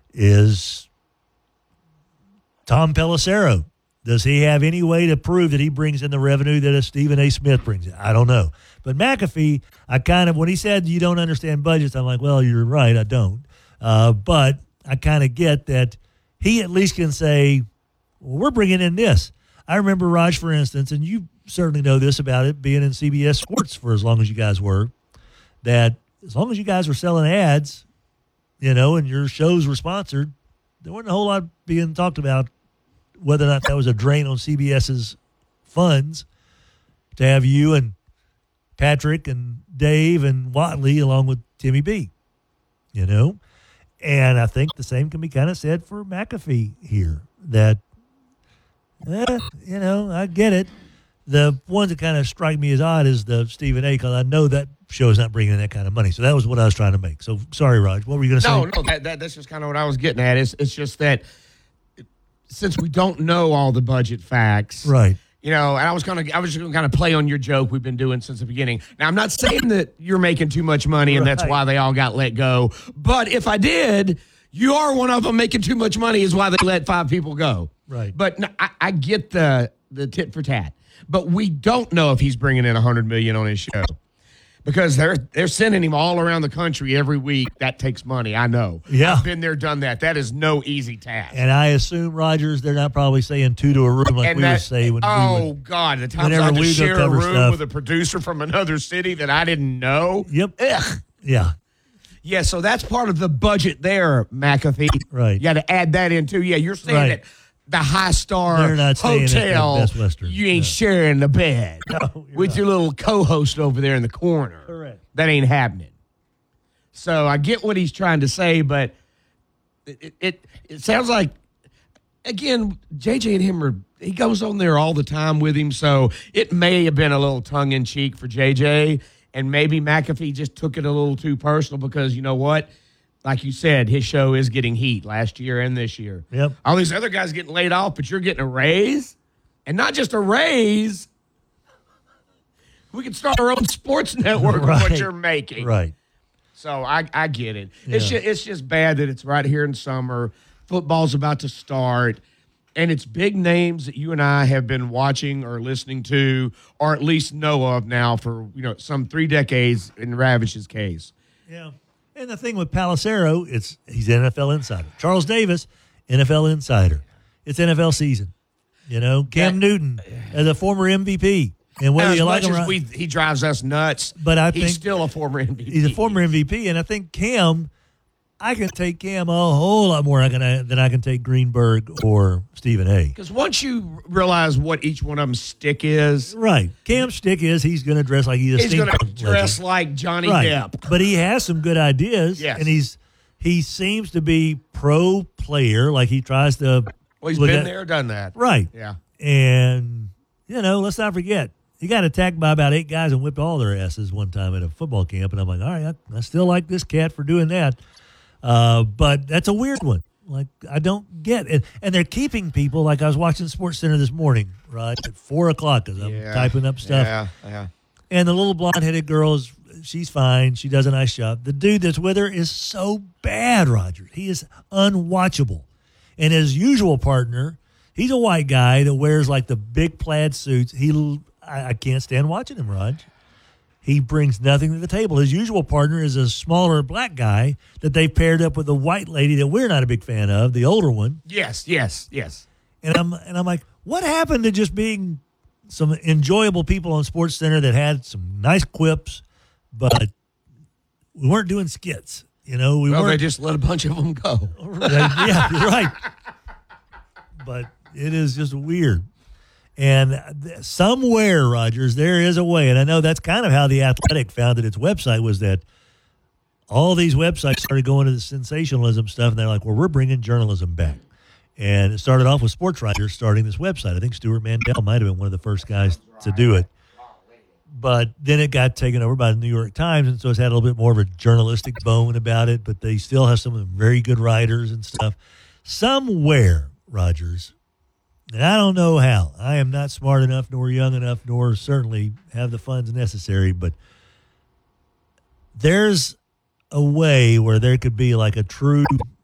is Tom Pelissero. Does he have any way to prove that he brings in the revenue that a Stephen A. Smith brings in? I don't know. But McAfee, when he said you don't understand budgets, I'm like, well, you're right, I don't. But I kind of get that he at least can say, well, we're bringing in this. I remember, Raj, for instance, and you certainly know this about it, being in CBS Sports for as long as you guys were, that as long as you guys were selling ads, and your shows were sponsored, there wasn't a whole lot being talked about whether or not that was a drain on CBS's funds to have you and Patrick and Dave and Watley along with Timmy B, And I think the same can be kind of said for McAfee here, that, I get it. The ones that kind of strike me as odd is the Stephen A., because I know that show is not bringing in that kind of money. So that was what I was trying to make. So, sorry, Raj, what were you going to say? No, that's just kind of what I was getting at. It's just that since we don't know all the budget facts, right? And I was just going to kind of play on your joke we've been doing since the beginning. Now, I'm not saying that you're making too much money and that's why they all got let go. But if I did, you are one of them making too much money is why they let 5 people go. Right. But no, I get the tit for tat. But we don't know if he's bringing in $100 million on his show. Because they're sending him all around the country every week. That takes money, I know. Yeah. I've been there, done that. That is no easy task. And I assume, Rogers, they're not probably saying 2 to a room like we would say. God, the times I had to share a room with a producer from another city that I didn't know. Yep. Ugh. Yeah. Yeah, so that's part of the budget there, McAfee. Right. You got to add that in, too. Yeah, you're saying that the high-star hotel, Best Western. You ain't sharing the bed with your little co-host over there in the corner. Correct. That ain't happening. So I get what he's trying to say, but it sounds like, again, JJ and him he goes on there all the time with him, so it may have been a little tongue-in-cheek for JJ, and maybe McAfee just took it a little too personal because, you know what? Like you said, his show is getting heat last year and this year. Yep. All these other guys getting laid off, but you're getting a raise? And not just a raise. We can start our own sports network with what you're making. Right. So I get it. Yeah. It's just bad that it's right here in summer. Football's about to start. And it's big names that you and I have been watching or listening to or at least know of now for, some 3 decades in Ravish's case. Yeah. And the thing with Pelissero, he's an NFL insider. Charles Davis, NFL insider. It's NFL season. Cam Newton as a former MVP. And whether you like him or not, he drives us nuts, but I he's think still a former MVP. He's a former MVP, and I think I can take Cam a whole lot more than I can take Greenberg or Stephen A. Because once you realize what each one of them's stick is. Right. Cam's stick is he's going to dress like he's going to dress like Johnny Depp. But he has some good ideas. Yes. And he seems to be pro player, like he tries to. Well, he's been there, done that. Right. Yeah. And, let's not forget, he got attacked by about 8 guys and whipped all their asses one time at a football camp. And I'm like, all right, I still like this cat for doing that. But that's a weird one. Like, I don't get it. And they're keeping people, like I was watching Sports Center this morning, right, at 4 o'clock because I'm typing up stuff. Yeah. And the little blonde-headed girl, she's fine. She does a nice job. The dude that's with her is so bad, Roger. He is unwatchable. And his usual partner, he's a white guy that wears, like, the big plaid suits. I can't stand watching him, Raj. He brings nothing to the table. His usual partner is a smaller black guy that they paired up with a white lady that we're not a big fan of, the older one. Yes. And I'm like, what happened to just being some enjoyable people on Sports Center that had some nice quips, but we weren't doing skits. They just let a bunch of them go. Yeah, you're right. But it is just weird. And somewhere, Rogers, there is a way, and I know that's kind of how The Athletic founded its website, was that all these websites started going to the sensationalism stuff, and they're like, well, we're bringing journalism back. And it started off with sports writers starting this website. I think Stuart Mandel might have been one of the first guys to do it. But then it got taken over by the New York Times, and so it's had a little bit more of a journalistic bone about it, but they still have some very good writers and stuff. Somewhere, Rogers, and I don't know how. I am not smart enough, nor young enough, nor certainly have the funds necessary, but there's a way where there could be like a true